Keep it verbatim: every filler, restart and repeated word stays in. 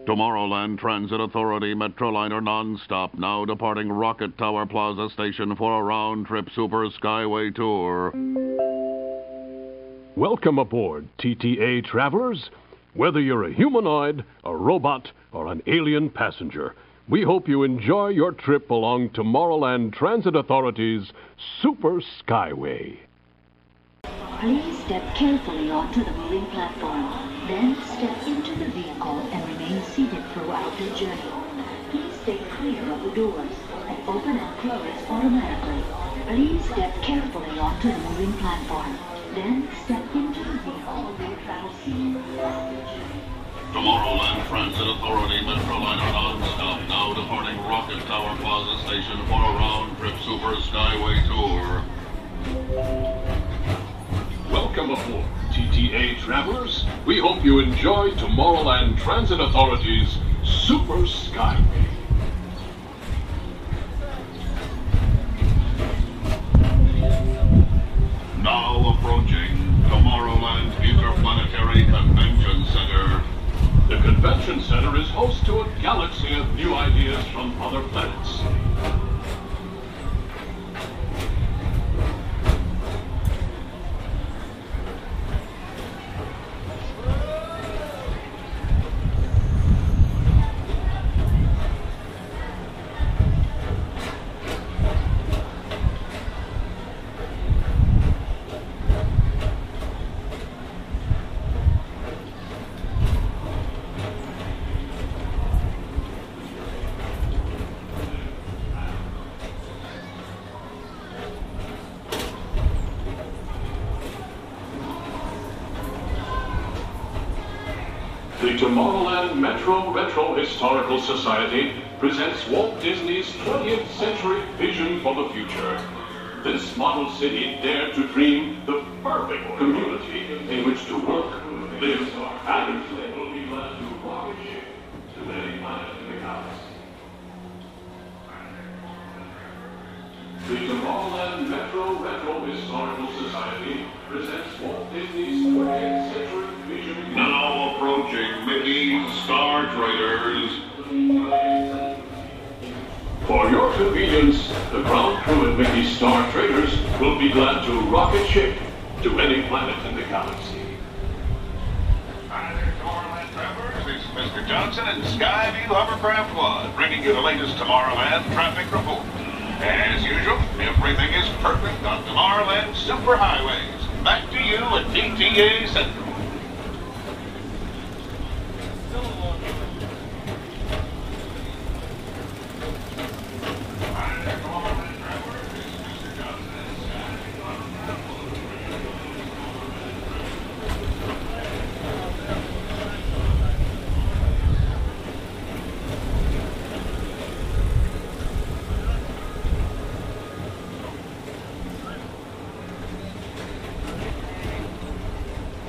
Tomorrowland Transit Authority Metroliner non-stop, now departing Rocket Tower Plaza Station for a round-trip Super Skyway tour. Welcome aboard, T T A travelers. Whether you're a humanoid, a robot, or an alien passenger, we hope you enjoy your trip along Tomorrowland Transit Authority's Super Skyway. Please step carefully onto the moving platform. Then step into the vehicle and remain seated throughout the journey. Please stay clear of the doors and open and close automatically. Please step carefully onto the moving platform. Then step into the vehicle and travel Tomorrowland Transit Authority Metroliner non-stop, now departing Rocket Tower Plaza Station for a round-trip Super Skyway tour. Welcome aboard, T T A travelers. We hope you enjoy Tomorrowland Transit Authority's Super Skyway. Now approaching Tomorrowland Interplanetary Convention Center. The Convention Center is host to a galaxy of new ideas from other planets. The Tomorrowland Metro Retro Historical Society presents Walt Disney's twentieth century vision for the future. This model city dared to dream the perfect community in which to work, live, and play. Will be glad to rocket ship to any planet in the galaxy. The Tomorrowland Metro Retro Historical Society presents Walt Disney's twentieth century vision. Now approaching Mickey Star Traders. For your convenience, the ground crew at Mickey Star Traders will be glad to rocket ship to any planet in the galaxy. Hi there, Tomorrowland travelers. This is Mister Johnson and Skyview Hovercraft One, bringing you the latest Tomorrowland traffic report. As usual, everything is perfect on Tomorrowland Superhighways. Back to you at T T A Center.